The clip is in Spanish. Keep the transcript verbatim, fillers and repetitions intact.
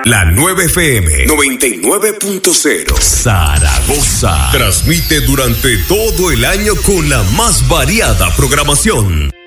La nueva F M noventa y nueve punto cero Zaragoza transmite durante todo el año con la más variada programación.